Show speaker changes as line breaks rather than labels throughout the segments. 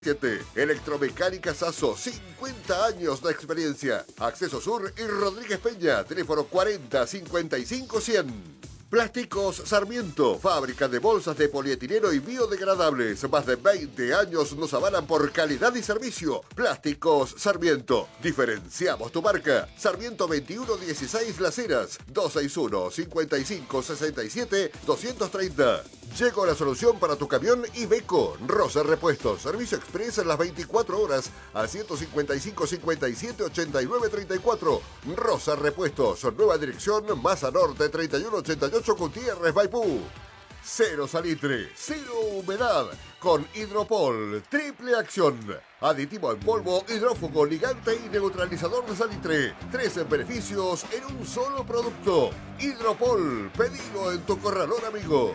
Electromecánica Sasso, 50 años de experiencia. Acceso Sur y Rodríguez Peña, teléfono 40 55 100. Plásticos Sarmiento, fábrica de bolsas de polietileno y biodegradables. Más de 20 años nos avalan por calidad y servicio. Plásticos Sarmiento. Diferenciamos tu marca. Sarmiento 2116 Las Heras, 261 55 67 230. Llegó la solución para tu camión Iveco. Rosa Repuestos. Servicio express en las 24 horas al 155 57 89 34. Rosa Repuestos. Nueva dirección, Masa Norte 3188 Gutiérrez Maipú. Cero salitre, cero humedad. Con Hidropol. Triple acción. Aditivo en polvo, hidrófugo, ligante y neutralizador de salitre. 3 beneficios en un solo producto. Hidropol. Pedilo en tu corralón amigo.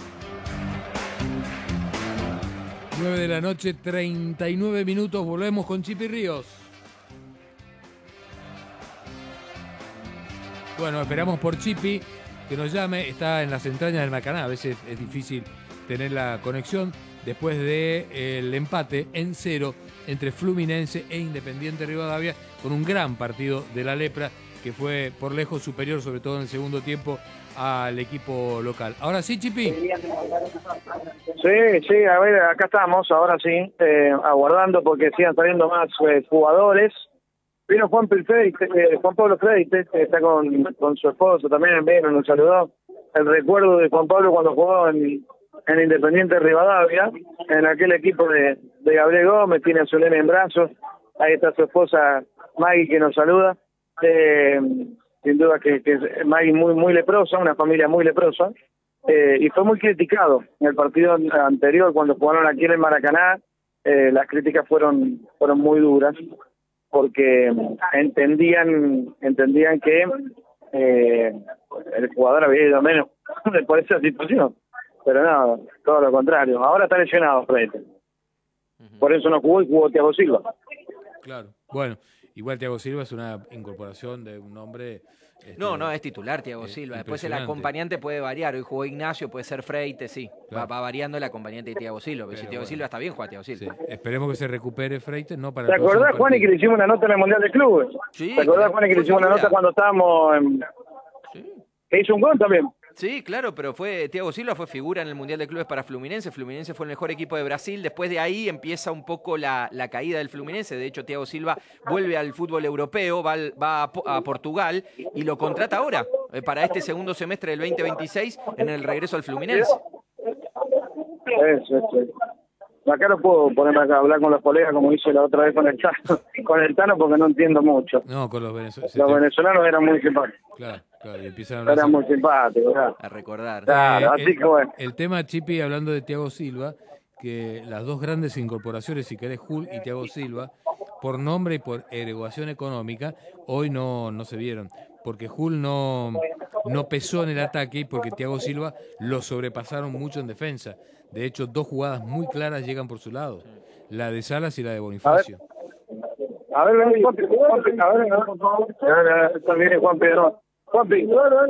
9 de la noche, 39 minutos. Volvemos con Chipi Ríos. Bueno, esperamos por Chipi que nos llame. Está en las entrañas del Macaná. A veces es difícil tener la conexión. Después del empate en 0 entre Fluminense e Independiente Rivadavia, con un gran partido de la Lepra que fue por lejos superior, sobre todo en el segundo tiempo, al equipo local. Ahora sí, Chipi.
Sí, a ver, acá estamos, ahora sí, aguardando porque sigan saliendo más jugadores. Vino Juan Pablo Freite, está con su esposo también, nos saludó. El recuerdo de Juan Pablo cuando jugó en Independiente Rivadavia, en aquel equipo de Gabriel Gómez, tiene a Solene en brazos. Ahí está su esposa Maggie que nos saluda. Sin duda que Maggie muy leprosa, una familia muy leprosa, y fue muy criticado en el partido anterior cuando jugaron aquí en el Maracaná. Las críticas fueron muy duras porque entendían que el jugador había ido menos por esa situación, pero no, todo lo contrario. Ahora está lesionado Freite, por eso no jugó y jugó Thiago Silva.
Claro, bueno. Igual Thiago Silva es una incorporación de un hombre...
No, es titular Thiago Silva. Después el acompañante puede variar. Hoy jugó Ignacio, puede ser Freite, sí. Claro. Va variando el acompañante de Thiago Silva. Pero si Thiago Silva está bien, juega Thiago Silva.
Sí. Esperemos que se recupere Freite, no para
¿Te acordás, Juan, que le hicimos una nota en el Mundial de Clubes?
Sí.
¿Te acordás, Juan, que le hicimos una nota cuando estábamos en... Sí. Que hizo un gol también.
Sí, claro, pero Thiago Silva fue figura en el Mundial de Clubes para Fluminense. Fluminense fue el mejor equipo de Brasil. Después de ahí empieza un poco la caída del Fluminense. De hecho, Thiago Silva vuelve al fútbol europeo, va a Portugal y lo contrata ahora para este segundo semestre del 2026 en el regreso al Fluminense.
Eso. Acá no puedo ponerme acá a hablar con los colegas como hice la otra vez con el Tano porque no entiendo mucho.
No, con los venezolanos.
Los venezolanos eran muy simpáticos.
Claro, y empiezan a
eran muy simpáticos. Claro.
A recordar.
Claro, así que bueno.
El tema, Chipi, hablando de Thiago Silva, que las dos grandes incorporaciones, si querés, Jul y Thiago Silva, por nombre y por erogación económica, hoy no se vieron. Porque Jul no pesó en el ataque y porque Thiago Silva lo sobrepasaron mucho en defensa. De hecho, 2 jugadas muy claras llegan por su lado. La de Salas y la de Bonifacio.
A ver, Juanpi, por favor. Está bien Juan Pedro. Juanpi,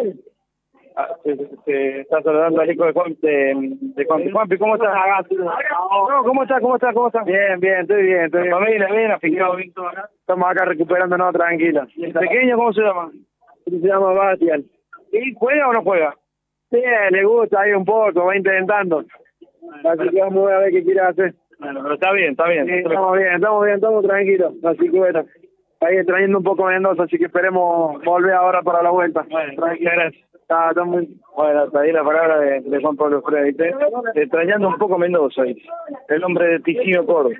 te está saludando al hijo de Juanpi. Juanpi, ¿cómo estás? No, ¿cómo estás? Bien, estoy bien. Familia, bien, aficionado. Estamos acá recuperándonos tranquilos. ¿El pequeño cómo se llama? Se llama Bastian. ¿Y juega o no juega? Sí, le gusta ahí un poco, va intentando. Así que vamos a ver qué quiere hacer. Bueno, pero está bien. Sí, estamos tranquilos. Así que bueno, ahí extrayendo un poco Mendoza, así que esperemos volver ahora para la vuelta. Bueno, gracias. Está muy... Bueno, hasta ahí la palabra de Juan Pablo Freite. Extrañando un poco Mendoza, el hombre de Ticino Córdoba.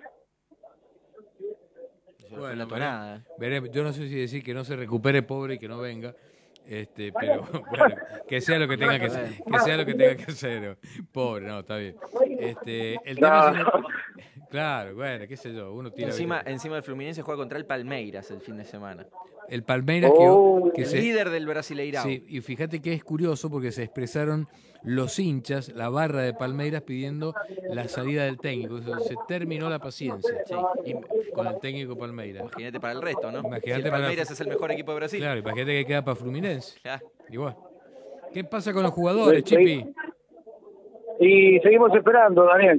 Bueno, veremos. Yo no sé si decir que no se recupere, pobre, y que no venga. Pero bueno, que sea lo que tenga que ser, pobre, no, está bien. El tema es, claro, bueno, qué sé yo, uno tira
encima del Fluminense juega contra el Palmeiras el fin de semana.
El Palmeiras que
el líder del Brasileirao.
Sí, y fíjate que es curioso porque se expresaron los hinchas, la barra de Palmeiras pidiendo la salida del técnico. Se terminó la paciencia con el técnico Palmeiras.
Imagínate para el resto, ¿no?
Imagínate
si el Palmeiras es el mejor equipo de Brasil.
Claro, imagínate que queda para Fluminense. Claro. Igual. ¿Qué pasa con los jugadores, Chipi?
Y seguimos esperando, Daniel.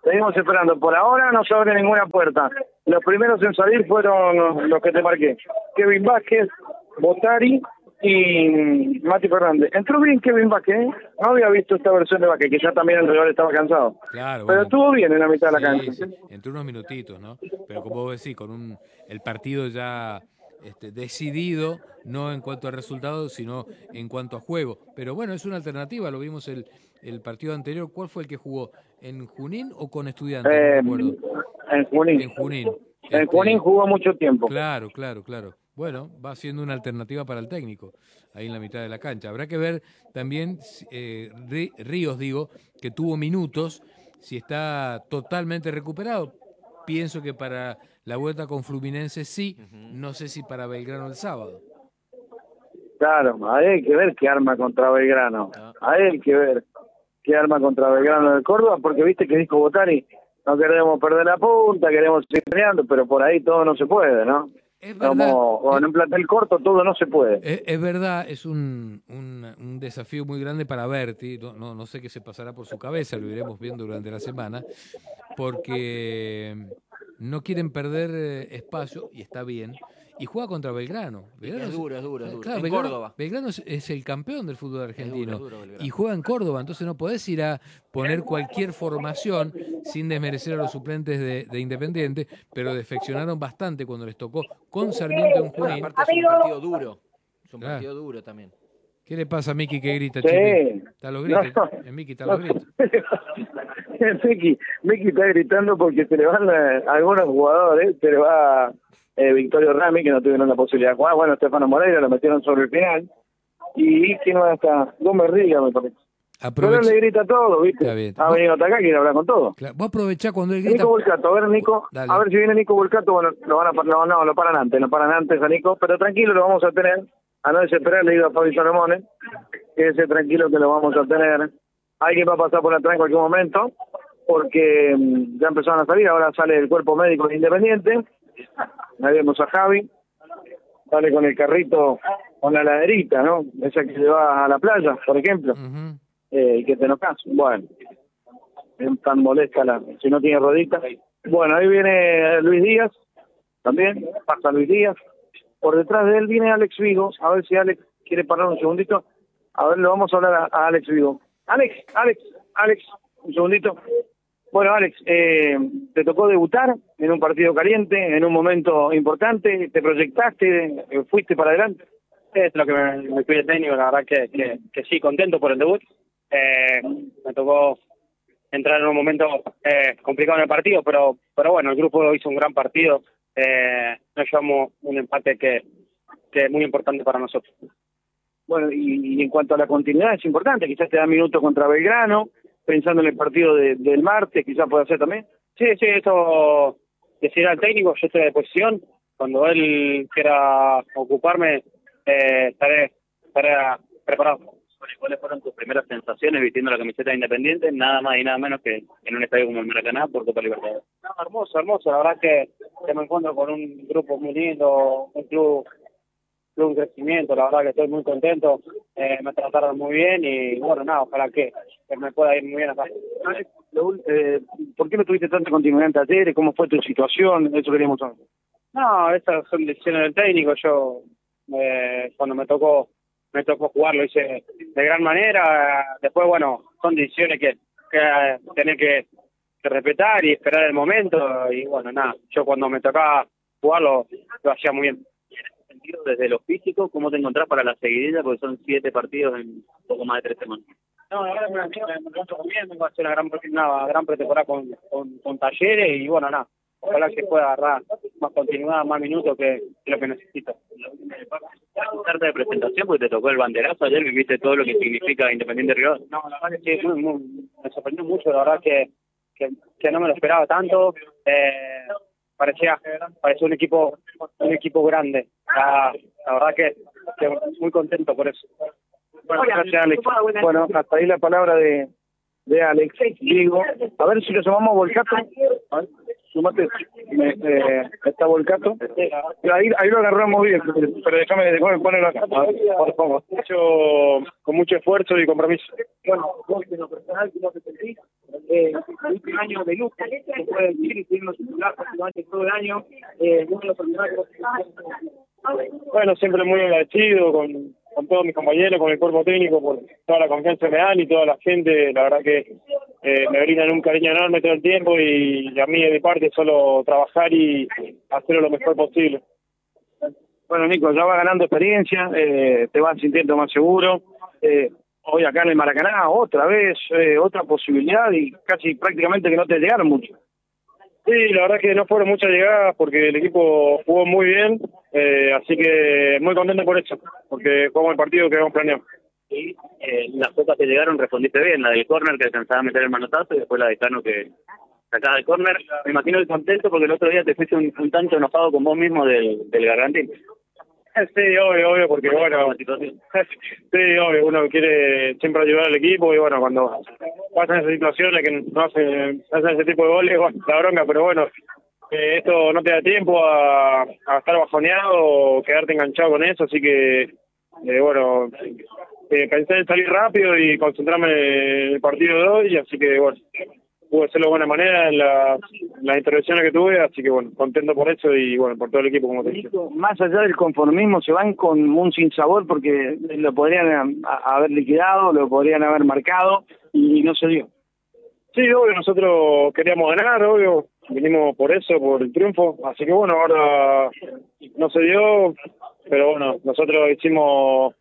Seguimos esperando. Por ahora no se abre ninguna puerta. Los primeros en salir fueron los que te marqué. Kevin Vázquez, Botari y Mati Fernández. Entró bien Kevin Vázquez, ¿eh? No había visto esta versión de Vázquez, que ya también el rival estaba cansado.
Claro,
pero
bueno,
estuvo bien en la mitad de la cancha.
Sí, entre unos minutitos, ¿no? Pero como vos decís, con el partido ya decidido, no en cuanto a resultados, sino en cuanto a juego. Pero bueno, es una alternativa, lo vimos el partido anterior. ¿Cuál fue el que jugó? ¿En Junín o con Estudiantes? No me acuerdo.
En Junín.
En Junín.
En Junín jugó mucho tiempo.
Claro. Bueno, va siendo una alternativa para el técnico, ahí en la mitad de la cancha. Habrá que ver también, Ríos, que tuvo minutos, si está totalmente recuperado. Pienso que para la vuelta con Fluminense sí, no sé si para Belgrano el sábado.
Claro, ahí hay que ver qué arma contra Belgrano. Ahí hay que ver qué arma contra Belgrano de Córdoba, porque viste que dijo Botari, no queremos perder la punta, queremos seguir peleando, pero por ahí todo no se puede, ¿no?
Es verdad,
Como en un plantel corto todo no se puede.
Es verdad, es un desafío muy grande para Berti, no sé qué se pasará por su cabeza, lo iremos viendo durante la semana, porque no quieren perder espacio, y está bien, y juega contra Belgrano.
Es duro.
Claro,
En
Belgrano,
Córdoba.
Belgrano es el campeón del fútbol argentino,
Es duro,
y juega en Córdoba, entonces no podés ir a poner cualquier formación sin desmerecer a los suplentes de Independiente, pero defeccionaron bastante cuando les tocó con Sarmiento en Junín.
Aparte es un partido duro. Es un partido duro también.
¿Qué le pasa a Miki que grita,
Sí.
Chiqui? ¿Está los gritos?
No.
Miki está los gritos.
Miki está gritando porque se le van algunos jugadores, se le va Victorio Rami, que no tuvieron la posibilidad de jugar. Bueno, Estefano Moreira lo metieron sobre el final. ¿Y quién va a estar? Gómez Riga, me parece. Pero él le grita todo, ¿viste?
Está bien.
Ha venido hasta acá, quiere hablar con todo.
Claro. Vos aprovechá cuando él grita.
Nico Volcato, a ver, Nico,
Dale.
a ver si viene Nico Volcato. Bueno, lo paran antes a Nico, pero tranquilo, lo vamos a tener. A no desesperar, le digo a Fabi Salomone, que ese tranquilo que lo vamos a tener. Alguien va a pasar por atrás en cualquier momento, porque ya empezaron a salir, ahora sale el cuerpo médico de Independiente. Ahí vemos a Javi, sale con el carrito, con la laderita, ¿no? Esa que se va a la playa, por ejemplo.
Uh-huh.
Y que te enojas. Bueno, es tan molesta si no tiene rodita. Bueno, ahí viene Luis Díaz, también, pasa Luis Díaz. Por detrás de él viene Alex Vigo, a ver si Alex quiere parar un segundito. A ver, le vamos a hablar a Alex Vigo. Alex, un segundito. Bueno, Alex, te tocó debutar en un partido caliente, en un momento importante, te proyectaste, fuiste para adelante.
Es lo que me pide el técnico, la verdad que sí, contento por el debut. Me tocó entrar en un momento complicado en el partido, pero bueno, el grupo hizo un gran partido. Nos llevamos un empate que es muy importante para nosotros.
Bueno, y en cuanto a la continuidad es importante, quizás te da minutos contra Belgrano, pensando en el partido del martes, quizás puede hacer también.
Sí, esto decidirá el técnico, yo estoy a disposición. Cuando él quiera ocuparme, estaré preparado.
¿Cuáles fueron tus primeras sensaciones vistiendo la camiseta de Independiente? Nada más y nada menos que en un estadio como el Maracaná por Copa Libertadores.
No, hermoso. La verdad que me encuentro con un grupo muy lindo, un club en crecimiento. La verdad que estoy muy contento. Me trataron muy bien y bueno, ojalá que me pueda ir muy bien acá.
¿Por qué no tuviste tanta continuidad en Talleres? ¿Cómo fue tu situación? Eso queríamos saber.
No, estas son decisiones del técnico. Yo, cuando me tocó jugar, lo hice de gran manera. Después, bueno, son decisiones que tener que respetar y esperar el momento. Y bueno, yo cuando me tocaba jugarlo, lo hacía muy bien.
Desde lo físico, ¿cómo te encontrás para la seguidilla? Porque son 7 partidos en poco más de 3 semanas.
No, la verdad me encuentro muy bien. Vengo a hacer una gran pretemporada con Talleres y bueno, ojalá que pueda agarrar más continuidad, más minutos que lo que necesito.
Carta de presentación porque te tocó el banderazo ayer, viviste todo lo que significa Independiente River.
No, la verdad que sí, me sorprendió mucho, la verdad que no me lo esperaba tanto. Parecía un equipo grande. La verdad que muy contento por eso.
Bueno, gracias, Alex. Bueno, hasta ahí la palabra de Alex. Digo, a ver si lo llamamos Volcato. A ver, sumate. Está Volcato. Ahí lo agarramos bien, pero déjame ponerlo acá. Por favor. Con mucho esfuerzo y compromiso. Bueno, vos en lo personal, ¿cómo te sentís? un año de lujo, se puede decir, y tuvimos titular prácticamente todo el año, uno de los personajes.
Bueno, siempre muy agradecido con todos mis compañeros, con el cuerpo técnico, por toda la confianza que me dan y toda la gente. La verdad que me brindan un cariño enorme todo el tiempo y a mí de mi parte solo trabajar y hacerlo lo mejor posible.
Bueno, Nico, ya vas ganando experiencia, te vas sintiendo más seguro. Hoy acá en el Maracaná, otra vez, otra posibilidad y casi prácticamente que no te llegaron mucho.
Sí, la verdad que no fueron muchas llegadas porque el equipo jugó muy bien, así que muy contento por eso, porque jugamos el partido que habíamos planeado.
Y las pocas que llegaron respondiste bien, la del córner que alcanzaba a meter el manotazo y después la de Cano que sacaba el córner. Me imagino que contento porque el otro día te fuiste un tanto enojado con vos mismo del Gargantín.
Sí, obvio, porque bueno, sí, obvio, uno quiere siempre ayudar al equipo y bueno, cuando pasan esas situaciones que no hacen ese tipo de goles, bueno, la bronca, pero bueno, esto no te da tiempo a estar bajoneado o quedarte enganchado con eso, así que bueno, pensé en salir rápido y concentrarme en el partido de hoy, así que bueno, pude hacerlo de buena manera en las intervenciones que tuve, así que bueno, contento por eso y bueno, por todo el equipo, como te dije.
Más allá del conformismo, se van con un sinsabor porque lo podrían haber liquidado, lo podrían haber marcado y no se dio.
Sí, obvio, nosotros queríamos ganar, obvio, vinimos por eso, por el triunfo, así que bueno, ahora no se dio, pero bueno, nosotros lo hicimos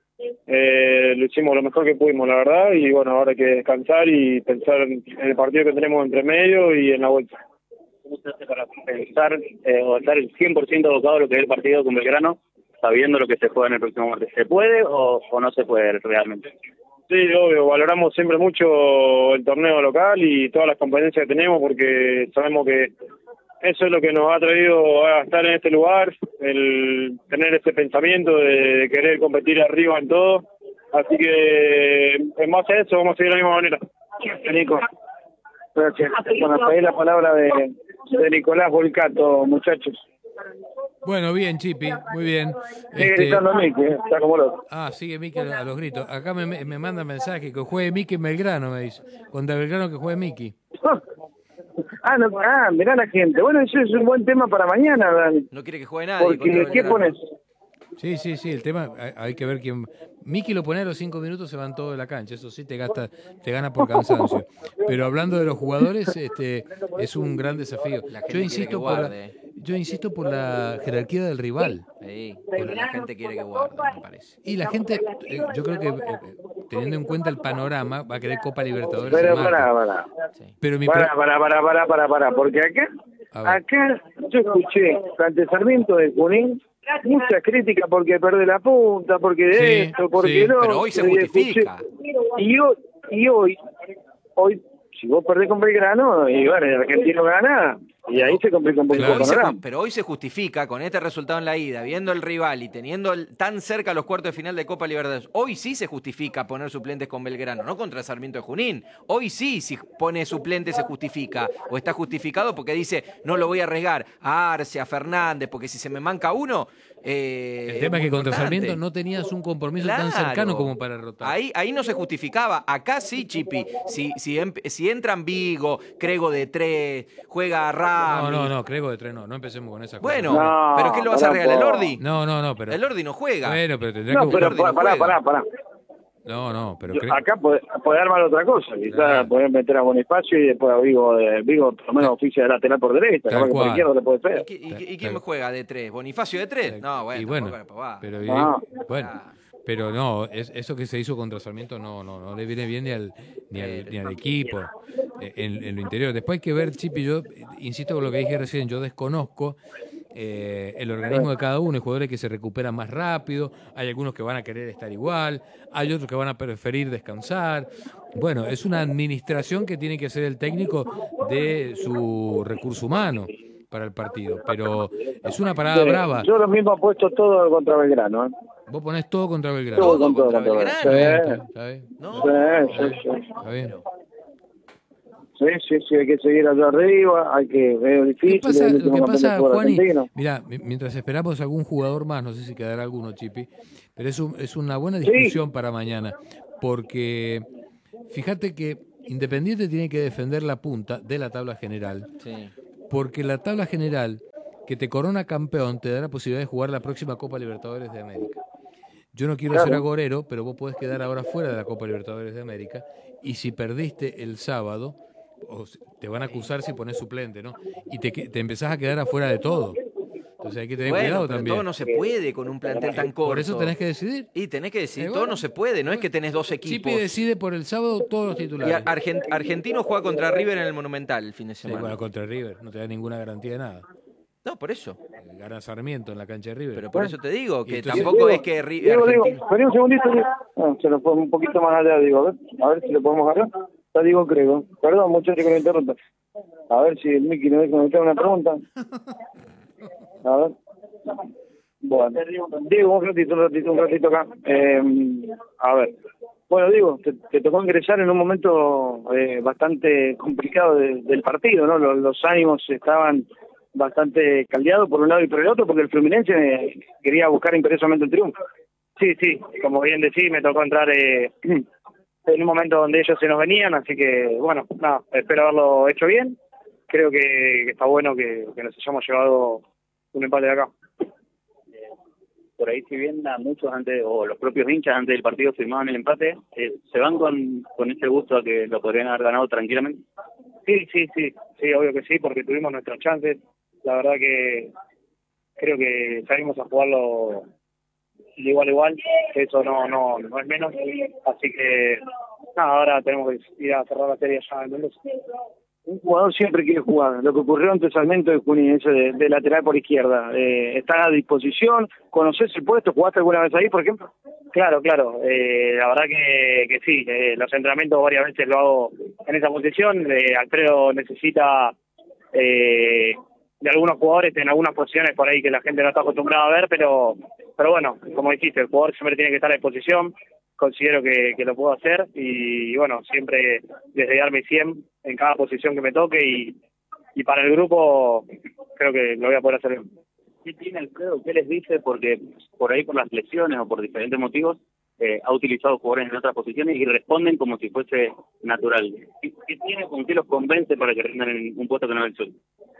lo mejor que pudimos, la verdad, y bueno, ahora hay que descansar y pensar en el partido que tenemos entre medio y en la vuelta.
¿Cómo se hace para pensar o estar el 100% abocado a lo que es el partido con Belgrano, sabiendo lo que se juega en el próximo martes? ¿Se puede o no se puede realmente?
Sí, obvio, valoramos siempre mucho el torneo local y todas las competencias que tenemos porque sabemos que eso es lo que nos ha traído a estar en este lugar, el tener ese pensamiento de querer competir arriba en todo. Así que en base a eso vamos a seguir de la misma manera.
Nico, gracias. Bueno, pedí la palabra de Nicolás Volcato, muchachos.
Bueno, bien, Chipi, muy bien.
Sigue gritando Miki, está como loco.
Sigue Miki a los gritos. Acá me manda mensaje que juegue Miki en Belgrano, me dice. Contra Belgrano que juegue Miki.
Mirá la gente. Bueno, eso es un buen tema para mañana, Dani.
No quiere que juegue nadie.
Porque, ¿qué pones?
Sí, el tema, hay que ver quién... Miki lo pone a los 5 minutos, se van todos de la cancha, eso sí te gana por cansancio. Pero hablando de los jugadores, es un gran desafío. Yo insisto por la jerarquía del rival.
Sí, pero la gente quiere que guarde, me parece.
Y la gente, yo creo que teniendo en cuenta el panorama, va a querer Copa Libertadores.
Pero para.
Sí. Pero
Para, porque acá yo escuché ante Sarmiento de Junín muchas críticas porque pierde la punta, porque de esto, porque no.
Pero hoy se justifica.
Y hoy, si vos perdés con Belgrano, y bueno, el argentino gana, y ahí se complica un poquito el panorama.
Pero hoy se justifica con este resultado en la ida, viendo el rival y teniendo tan cerca los cuartos de final de Copa Libertadores. Hoy sí se justifica poner suplentes con Belgrano, no contra Sarmiento de Junín. Hoy sí, si pone suplentes se justifica, o está justificado porque dice, no lo voy a arriesgar a Arce, a Fernández, porque si se me manca uno...
el tema es que contra Sarmiento no tenías un compromiso tan cercano como para rotar.
Ahí no se justificaba. Acá sí, Chipi. Si entran Vigo, Crego de 3, juega Rami.
No, Crego de 3 no empecemos con esa cosa.
Bueno, ¿pero qué lo vas a regalar? ¿El Ordi?
No, pero...
El Ordi no juega.
Bueno, pero tendría que...
pero pará.
pero
acá puede armar otra cosa, quizás poder meter a Bonifacio y después a Vigo por lo menos oficia de lateral por derecha, por izquierda le puede pegar.
¿Y quién me juega de 3? ¿Bonifacio de 3? No, bueno,
pero no, eso que se hizo contra Sarmiento no le viene bien ni al equipo en lo interior. Después hay que ver, Chipi, yo insisto con lo que dije recién, yo desconozco el organismo de cada uno. Hay jugadores que se recuperan más rápido, hay algunos que van a querer estar igual, hay otros que van a preferir descansar. Bueno, es una administración que tiene que hacer el técnico de su recurso humano para el partido, pero es una parada brava.
Yo lo mismo apuesto todo contra Belgrano.
Vos ponés todo contra Belgrano.
Todo contra Belgrano.
¿Está bien?
Está
bien.
Sí, hay que seguir allá arriba, hay que ver difícil.
Lo que pasa, Juani, mira, mientras esperamos algún jugador más, no sé si quedará alguno, Chipi, pero es una buena discusión para mañana, porque fíjate que Independiente tiene que defender la punta de la tabla general,
Sí.
porque la tabla general que te corona campeón te da la posibilidad de jugar la próxima Copa Libertadores de América. Yo no quiero ser agorero, pero vos podés quedar ahora fuera de la Copa Libertadores de América, y si perdiste el sábado, te van a acusar si pones suplente, ¿no? Y te empezás a quedar afuera de todo. Entonces hay que tener cuidado
pero
también.
todo no se puede con un plantel tan corto.
Por eso tenés que decidir.
Y tenés que decidir,
Bueno,
todo no se puede, no es que tenés dos equipos.
Chipi decide por el sábado todos los
Y
titulares.
Argentino juega contra River en el Monumental el fin de
Sí,
semana.
bueno, contra River, no te da ninguna garantía de nada.
No, por eso.
Gana Sarmiento en la cancha de River.
Pero por eso te digo que
entonces-
tampoco
Diego,
es que
Diego,
Argentino...
vení un segundito. Diego. Se lo pongo un poquito más allá, digo. A ver si lo podemos agarrar. Está Diego Crego. Perdón, muchachos, que me interrumpa. A ver si el Miki nos deja meter una pregunta. A ver. Bueno, Diego, un ratito acá. A ver. Bueno, Diego, te tocó ingresar en un momento bastante complicado del partido, ¿no? Los ánimos estaban bastante caldeados por un lado y por el otro, porque el Fluminense quería buscar imperiosamente el triunfo.
Sí, como bien decís, me tocó entrar en un momento donde ellos se nos venían, así que, bueno, nada, espero haberlo hecho bien. Creo que está bueno que nos hayamos llevado un empate de acá.
Por ahí, si bien a muchos antes, o los propios hinchas antes del partido firmaban el empate, ¿se van con ese gusto a que lo podrían haber ganado tranquilamente?
Sí, obvio que sí, porque tuvimos nuestras chances. La verdad que creo que salimos a jugarlo de igual a igual, que eso no es menos. Así que, nada, ahora tenemos que ir a cerrar la serie ya en Mendoza.
Un jugador siempre quiere jugar. Lo que ocurrió ante Sarmiento de Junín, ese de lateral por izquierda, ¿está a disposición? ¿Conoces el puesto? ¿Jugaste alguna vez ahí, por ejemplo?
Claro. La verdad que sí. Los entrenamientos varias veces lo hago en esa posición. Alfredo necesita de algunos jugadores en algunas posiciones por ahí que la gente no está acostumbrada a ver, pero bueno, como dijiste, el jugador siempre tiene que estar a disposición. Considero que lo puedo hacer y bueno, siempre desde darme 100 en cada posición que me toque y para el grupo creo que lo voy a poder hacer bien.
¿Qué tiene Alfredo? ¿Qué les dice? Porque por ahí, por las lesiones o por diferentes motivos, ha utilizado jugadores en otras posiciones y responden como si fuese natural. ¿Qué tiene? ¿Con qué los convence para que rindan en un puesto que no es el suyo?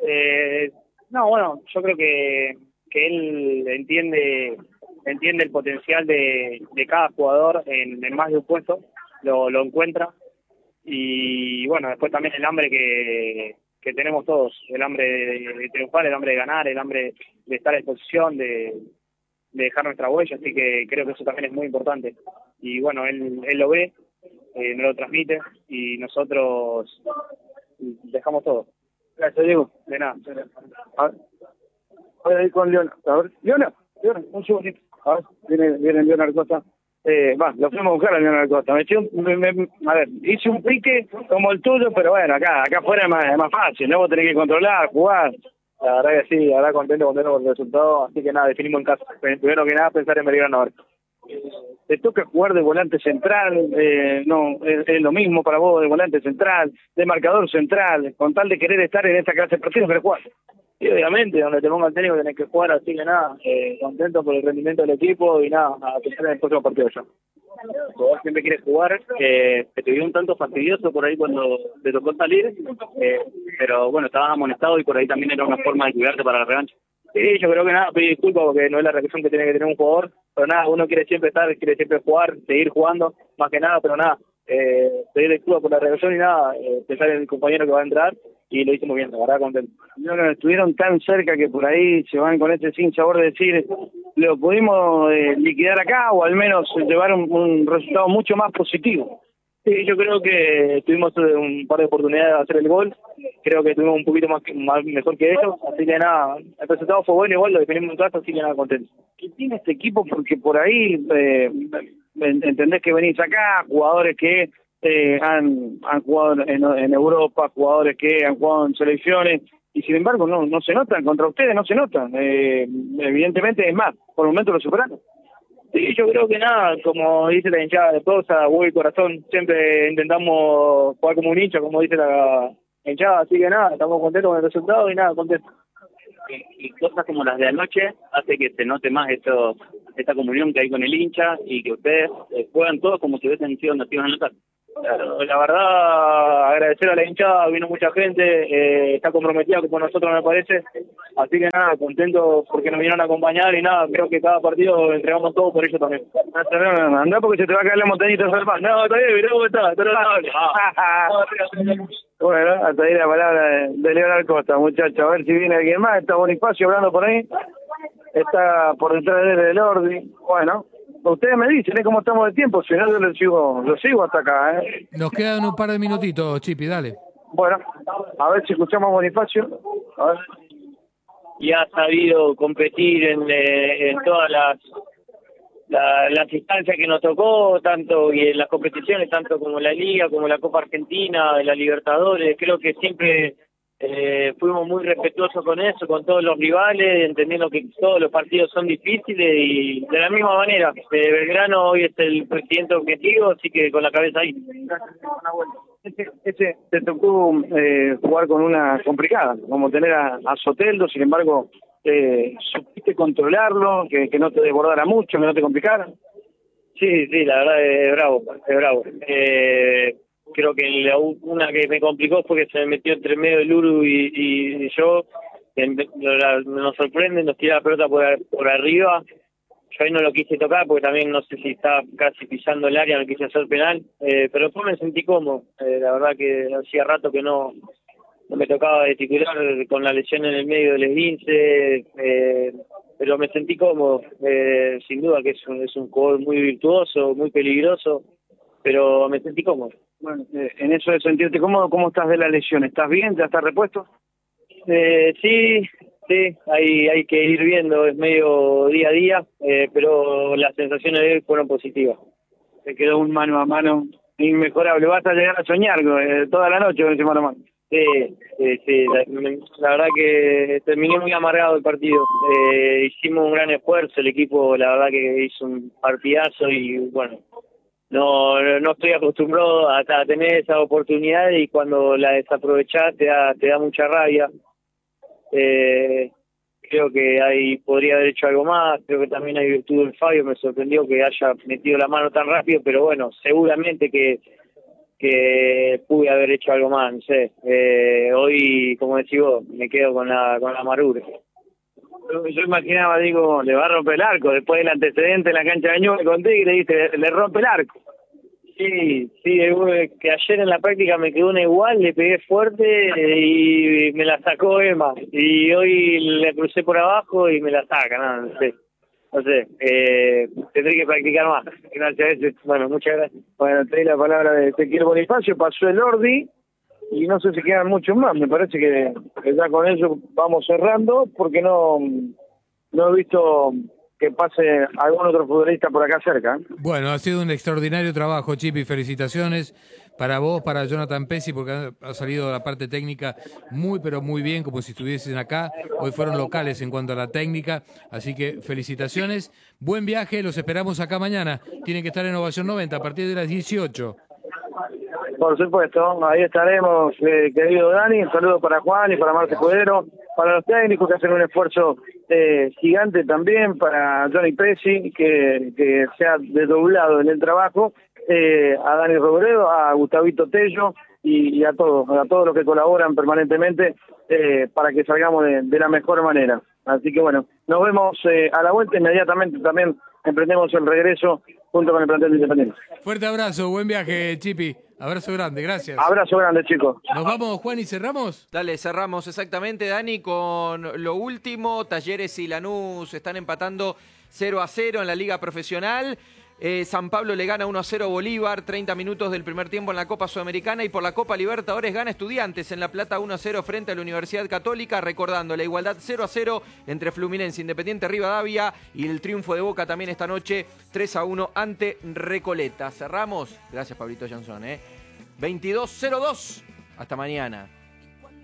No, bueno, yo creo que él entiende el potencial de cada jugador en más de un puesto, lo encuentra y bueno, después también el hambre que tenemos todos, el hambre de triunfar, el hambre de ganar, el hambre de estar a disposición, de dejar nuestra huella, así que creo que eso también es muy importante y bueno, él lo ve, nos lo transmite y nosotros dejamos todo.
Gracias, Diego.
De nada.
A ver, voy a ir con Leona. A ver, Leona, un segundito. A ver, viene Leonardo Costa. Lo fuimos a buscar a Leonardo Costa. Hice un pique como el tuyo, pero bueno, acá afuera es más fácil, ¿no? Vos tenés que controlar, jugar.
La verdad que sí, la verdad contento por el resultado, así que nada, definimos en casa. Primero que nada, pensar en Belgrano ahora.
Te toca jugar de volante central, no es lo mismo para vos de volante central, de marcador central, con tal de querer estar en esta clase de partidos que jugar.
Y obviamente, donde te ponga el técnico tenés que jugar, así que nada, contento por el rendimiento del equipo y nada, a pensar en el próximo partido ya.
El jugador siempre quiere jugar, te vio un tanto fastidioso por ahí cuando te tocó salir, pero bueno, estabas amonestado y por ahí también era una forma de cuidarte para la revancha.
Sí, yo creo que nada, pido disculpas porque no es la reacción que tiene que tener un jugador, pero nada, uno quiere siempre estar, quiere siempre jugar, seguir jugando, más que nada, pero nada, pedir disculpas por la reacción y nada, pensar en el compañero que va a entrar y lo hicimos bien, la verdad contento.
No, estuvieron tan cerca que por ahí se van con ese sin sabor de decir, lo pudimos liquidar acá o al menos llevar un resultado mucho más positivo.
Sí, yo creo que tuvimos un par de oportunidades de hacer el gol, creo que tuvimos un poquito más mejor que ellos, así que nada, el resultado fue bueno, igual lo definimos en casa, así que nada, contento.
¿Qué tiene este equipo? Porque por ahí entendés que venís acá, jugadores que han jugado en Europa, jugadores que han jugado en selecciones, y sin embargo no se notan, contra ustedes no se notan, evidentemente es más, por el momento lo superaron.
Sí, yo creo que nada, como dice la hinchada de Tosa, y corazón, siempre intentamos jugar como un hincha, como dice la hinchada, así que nada, estamos contentos con el resultado y nada, contentos.
Y cosas como las de anoche hace que se note más esta comunión que hay con el hincha y que ustedes juegan todos como si hubiesen sido nativos en la casa.
La verdad, agradecer a la hinchada, vino mucha gente, está comprometida con nosotros, me parece. Así que nada, contento porque nos vinieron a acompañar y nada, creo que cada partido entregamos todo por ellos también.
Andá porque se te va a caer la montañita al pan.
No, está bien, mirá cómo está
Bueno, hasta ahí la palabra de Leonardo Costa, muchachos. A ver si viene alguien más. Está Bonifacio hablando por ahí. Está por detrás de él el Ordi. Bueno, ustedes me dicen cómo estamos de tiempo. Si no, yo lo sigo hasta acá.
Nos quedan un par de minutitos, Chipi, dale.
Bueno, a ver si escuchamos a Bonifacio. A ver.
Y ha sabido competir en todas las instancias que nos tocó, tanto y en las competiciones, tanto como la Liga, como la Copa Argentina, la Libertadores. Creo que siempre fuimos muy respetuosos con eso, con todos los rivales, entendiendo que todos los partidos son difíciles y de la misma manera. Belgrano hoy es el presidente objetivo, así que con la cabeza ahí.
Te tocó jugar con una complicada, como tener a Soteldo, sin embargo, supiste controlarlo, que no te desbordara mucho, que no te complicara.
Sí, la verdad es bravo. Creo que una que me complicó fue que se me metió entre medio el Uru y yo. Nos sorprende, nos tira la pelota por arriba. Yo ahí no lo quise tocar porque también no sé si estaba casi pisando el área, no quise hacer penal, pero después me sentí cómodo. La verdad que hacía rato que no me tocaba de titular con la lesión en el medio del esguince, pero me sentí cómodo. Sin duda que es un jugador muy virtuoso, muy peligroso, pero me sentí cómodo.
Bueno, en eso de sentirte cómodo, ¿cómo estás de la lesión? ¿Estás bien? ¿Ya estás repuesto?
Sí, hay que ir viendo, es medio día a día, pero las sensaciones de hoy fueron positivas.
Te quedó un mano a mano inmejorable, vas a llegar a soñar toda la noche con ese mano a mano.
Sí, la verdad que terminé muy amargado el partido. Hicimos un gran esfuerzo, el equipo la verdad que hizo un partidazo y bueno, no estoy acostumbrado a tener esa oportunidad y cuando la desaprovechás te da mucha rabia. Creo que ahí podría haber hecho algo más, creo que también hay virtud del Fabio, me sorprendió que haya metido la mano tan rápido, pero bueno, seguramente que pude haber hecho algo más, no sé. Hoy, como decís vos, me quedo con la amargura.
Yo imaginaba, digo, le va a romper el arco, después del antecedente en la cancha de Ñuble con Tigre, dice, le rompe el arco.
Sí, que ayer en la práctica me quedó una igual, le pegué fuerte y me la sacó Emma. Y hoy le crucé por abajo y me la saca, no sé. Tendré que practicar más. Gracias. Bueno, muchas gracias.
Bueno, te di la palabra de Ezequiel Bonifacio, pasó el Ordi y no sé si quedan muchos más. Me parece que ya con eso vamos cerrando porque no he visto que pase algún otro futbolista por acá cerca.
Bueno, ha sido un extraordinario trabajo, Chipi. Felicitaciones para vos, para Jonathan Pesci, porque ha salido la parte técnica muy, pero muy bien, como si estuviesen acá. Hoy fueron locales en cuanto a la técnica, así que felicitaciones. Buen viaje, los esperamos acá mañana. Tienen que estar en Ovación 90 a partir de las 18.
Por supuesto, ahí estaremos, querido Dani. Un saludo para Juan y para Marce Escudero, para los técnicos que hacen un esfuerzo gigante también, para Johnny Pesci, que se ha desdoblado en el trabajo, a Dani Robredo, a Gustavito Tello y a todos los que colaboran permanentemente para que salgamos de la mejor manera. Así que bueno, nos vemos a la vuelta. Inmediatamente también emprendemos el regreso junto con el plantel de Independiente.
Fuerte abrazo, buen viaje, Chipi. Abrazo grande, gracias.
Abrazo grande, chicos.
Nos vamos, Juan, y cerramos.
Dale, cerramos exactamente, Dani, con lo último. Talleres y Lanús están empatando 0-0 en la Liga Profesional. San Pablo le gana 1-0 a Bolívar, 30 minutos del primer tiempo en la Copa Sudamericana, y por la Copa Libertadores gana Estudiantes en La Plata 1-0 frente a la Universidad Católica, recordando la igualdad 0-0 entre Fluminense, Independiente Rivadavia, y el triunfo de Boca también esta noche 3-1 ante Recoleta. Cerramos, gracias Pablito Jansson, 22-02, hasta mañana.